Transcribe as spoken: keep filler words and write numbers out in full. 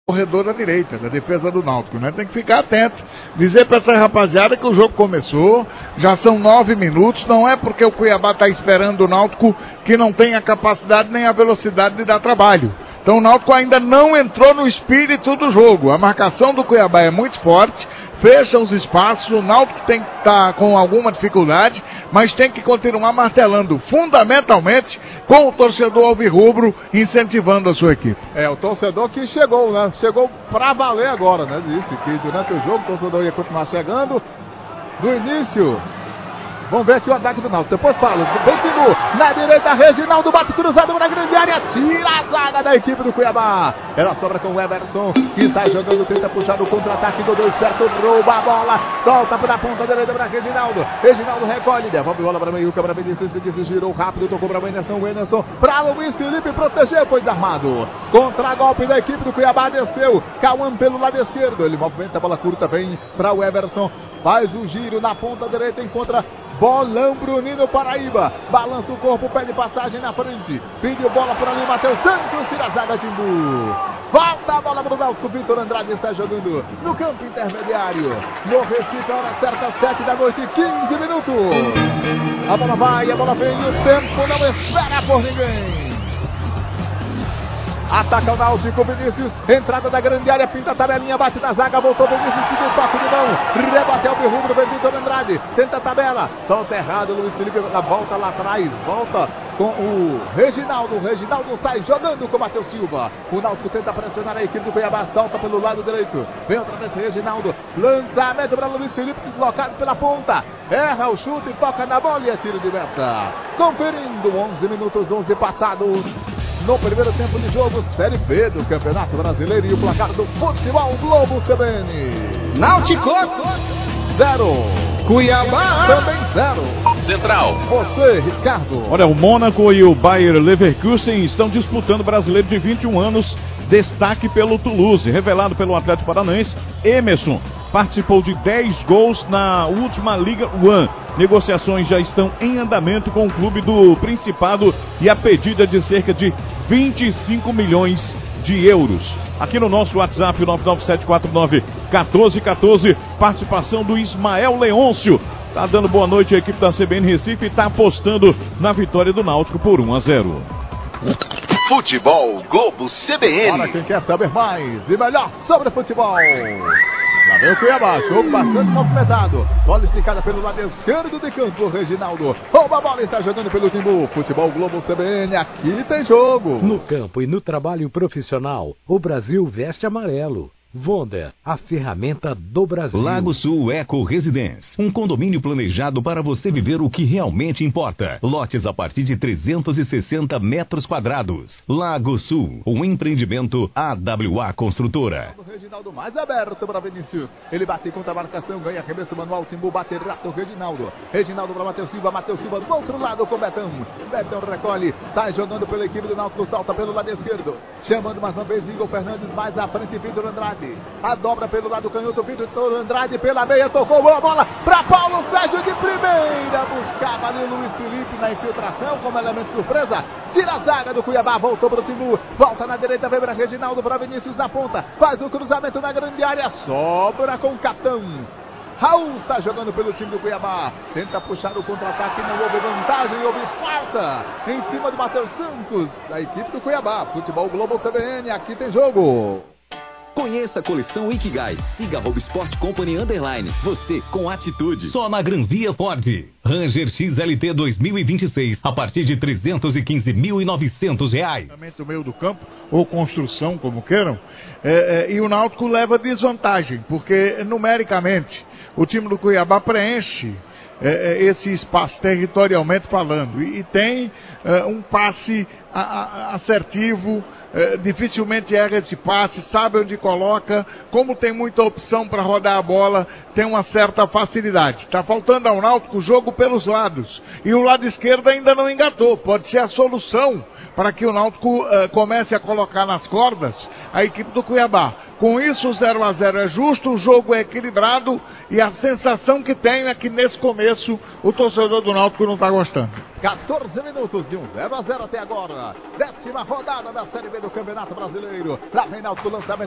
corredor à direita, da defesa do Náutico, né? Tem que ficar atento, dizer para essa rapaziada que o jogo começou, já são nove minutos, não é porque o Cuiabá está esperando o Náutico que não tem a capacidade nem a velocidade de dar trabalho. Então o Náutico ainda não entrou no espírito do jogo, a marcação do Cuiabá é muito forte, fecha os espaços, o Náutico tem que estar com alguma dificuldade, mas tem que continuar martelando, fundamentalmente, com o torcedor alvirrubro, incentivando a sua equipe. É, o torcedor que chegou, né? Chegou pra valer agora, né? Disse que durante o jogo o torcedor ia continuar chegando. Do início, vamos ver aqui o ataque do Náutico. Depois falo, vem Timu, na direita, Reginaldo bate cruzado na grande área, tira a zaga da equipe do Cuiabá. Ela sobra com o Everson, que está jogando, tenta puxar o contra-ataque, Dodô esperto, rouba a bola, solta para a ponta direita para Reginaldo. Reginaldo recolhe, devolve a bola para Meiuca, para Vinícius, Vinícius girou rápido, tocou para o Anderson, o Anderson para Luiz Felipe, protegeu, foi desarmado. Contra-golpe da equipe do Cuiabá, desceu, Cauã pelo lado esquerdo, ele movimenta a bola curta, vem para o Everson, faz o giro na ponta direita, encontra bolão Bruninho Paraíba, balança o corpo, pede passagem na frente, pediu bola por ali, Matheus Santos, tira a zaga, Timbu. Volta a bola para o Náutico, Vitor Andrade está jogando no campo intermediário, no Recife, a hora certa, sete da noite, quinze minutos. A bola vai, a bola vem, o tempo não espera por ninguém. Ataca o Náutico, Vinícius, entrada da grande área, pinta a tabelinha, bate na zaga, voltou Vinícius, pediu toque de mão, rebateu o birrubro, vem Vitor Andrade, tenta a tabela, solta errado, Luiz Felipe, na volta lá atrás, volta com o Reginaldo, o Reginaldo sai jogando com o Matheus Silva, o Náutico tenta pressionar a equipe do Cuiabá, solta pelo lado direito, vem outra vez Reginaldo, lançamento para Luiz Felipe, deslocado pela ponta, erra o chute, toca na bola e é tiro de meta, conferindo, onze minutos, onze passados. No primeiro tempo de jogo, Série B do Campeonato Brasileiro e o placar do Futebol Globo C B N. Náutico zero. Cuiabá também zero. Central. Você, Ricardo. Olha, o Mônaco e o Bayer Leverkusen estão disputando o Brasileiro de vinte e um anos. Destaque pelo Toulouse, revelado pelo Atlético Paranaense. Emerson participou de dez gols na última Liga One. Negociações já estão em andamento com o clube do Principado e a pedida de cerca de vinte e cinco milhões de euros. Aqui no nosso WhatsApp nove nove sete quatro nove um quatro um quatro, participação do Ismael Leôncio. Tá dando boa noite à equipe da C B N Recife e tá apostando na vitória do Náutico por um a zero. Futebol Globo C B N. Para quem quer saber mais e melhor sobre futebol. Lá vem o Cuiabá, jogo bastante movimentado. Bola esticada pelo lado esquerdo de campo, Reginaldo. Rouba a bola e está jogando pelo Timbu. Futebol Globo C B N, aqui tem jogo. No campo e no trabalho profissional, o Brasil veste amarelo. Vonda, a ferramenta do Brasil. Lago Sul Eco Residence, um condomínio planejado para você viver o que realmente importa. Lotes a partir de trezentos e sessenta metros quadrados. Lago Sul, um empreendimento A W A Construtora. O Reginaldo mais aberto para Vinícius. Ele bate contra a marcação, ganha arremesso manual, Timbu bate rato, Reginaldo. Reginaldo para Matheus Silva, Matheus Silva do outro lado com Betão. Betão recolhe, sai jogando pela equipe do Náutico, salta pelo lado esquerdo. Chamando mais uma vez Igor Fernandes, mais à frente, Vitor Andrade. A dobra pelo lado canhoto, Vitor Andrade pela meia, tocou a bola para Paulo Sérgio de primeira, buscava ali o Luiz Felipe na infiltração como elemento surpresa, tira a zaga do Cuiabá, voltou para o Timbu, volta na direita, vem para Reginaldo, para Vinícius na ponta, faz o cruzamento na grande área, sobra com o Catão. Raul está jogando pelo time do Cuiabá, tenta puxar o contra-ataque, não houve vantagem, houve falta em cima do Matheus Santos, da equipe do Cuiabá. Futebol Globo C B N, aqui tem jogo. Conheça a coleção Ikigai. Siga Arroba Sport Company Underline. Você com atitude. Só na Gran Via Ford. Ranger X L T dois mil e vinte e seis. A partir de trezentos e quinze mil e novecentos reais. No meio do campo, ou construção, como queiram. É, é, e o Náutico leva desvantagem, porque numericamente o time do Cuiabá preenche é, é, esse espaço territorialmente falando. E, e tem é, um passe a, a, assertivo. É, dificilmente erra esse passe, sabe onde coloca, como tem muita opção para rodar a bola, tem uma certa facilidade. Está faltando ao Náutico o jogo pelos lados, e o lado esquerdo ainda não engatou, pode ser a solução para que o Náutico uh, comece a colocar nas cordas a equipe do Cuiabá. Com isso, o zero a zero é justo, o jogo é equilibrado, e a sensação que tenho é que nesse começo o torcedor do Náutico não está gostando. quatorze minutos de um zero a zero até agora. Décima rodada da Série B do Campeonato Brasileiro. Lá vem Náutico, lançamento.